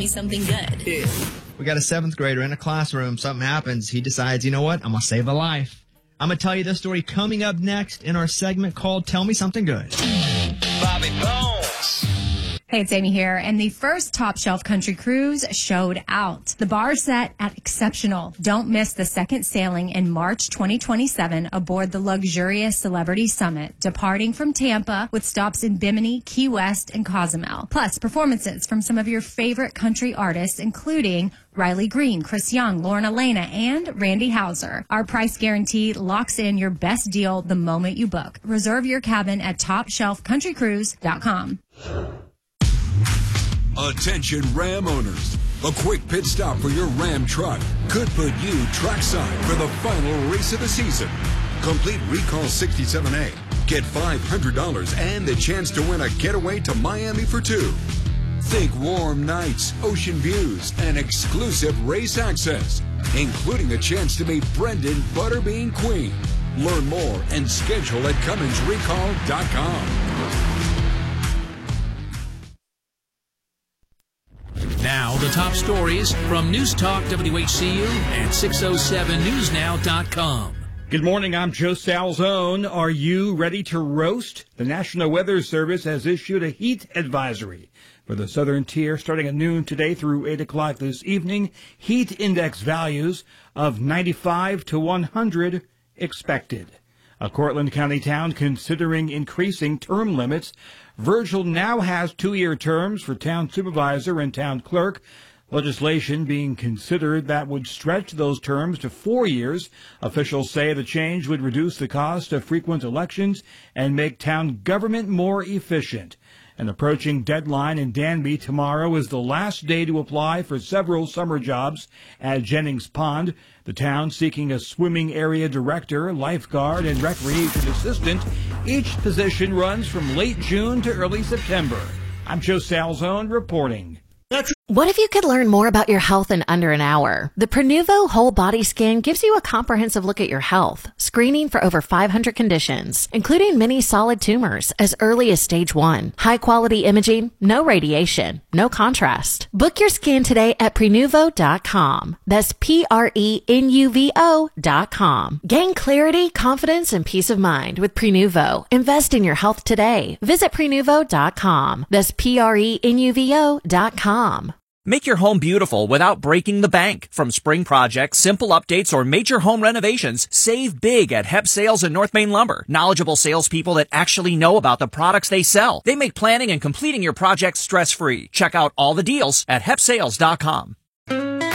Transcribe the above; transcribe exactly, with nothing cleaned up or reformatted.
Me Something Good. Yeah. We got a seventh grader in a classroom. Something happens. He decides, you know what? I'm going to save a life. I'm going to tell you this story coming up next in our segment called Tell Me Something Good. Bobby Bones. Hey, it's Amy here, and the first Top Shelf Country Cruise showed out. The bar set at exceptional. Don't miss the second sailing in March twenty twenty-seven aboard the luxurious Celebrity Summit, departing from Tampa with stops in Bimini, Key West, and Cozumel. Plus, performances from some of your favorite country artists, including Riley Green, Chris Young, Lauren Elena, and Randy Houser. Our price guarantee locks in your best deal the moment you book. Reserve your cabin at top shelf country cruise dot com. Attention Ram owners. A quick pit stop for your Ram truck could put you trackside for the final race of the season. Complete Recall sixty-seven A. Get five hundred dollars and the chance to win a getaway to Miami for two. Think warm nights, ocean views, and exclusive race access, including the chance to meet Brendan Butterbean Queen. Learn more and schedule at Cummins Recall dot com. Now, the top stories from News Talk W H C U and six oh seven news now dot com. Good morning, I'm Joe Salzone. Are you ready to roast? The National Weather Service has issued a heat advisory for the southern tier starting at noon today through eight o'clock this evening. Heat index values of ninety-five to one hundred expected. A Cortland County town considering increasing term limits. Virgil now has two-year terms for town supervisor and town clerk. Legislation being considered that would stretch those terms to four years. Officials say the change would reduce the cost of frequent elections and make town government more efficient. An approaching deadline in Danby tomorrow is the last day to apply for several summer jobs at Jennings Pond. The town seeking a swimming area director, lifeguard, and recreation assistant. Each position runs from late June to early September. I'm Joe Salzone reporting. What if you could learn more about your health in under an hour? The Prenuvo Whole Body Scan gives you a comprehensive look at your health, screening for over five hundred conditions, including many solid tumors as early as stage one. High quality imaging, no radiation, no contrast. Book your scan today at Prenuvo dot com. That's P R E N U V O dot com. Gain clarity, confidence, and peace of mind with Prenuvo. Invest in your health today. Visit Prenuvo dot com. That's P R E N U V O dot com. Make your home beautiful without breaking the bank. From spring projects, simple updates, or major home renovations, save big at Hep Sales and North Main Lumber. Knowledgeable salespeople that actually know about the products they sell. They make planning and completing your projects stress-free. Check out all the deals at Hep Sales dot com.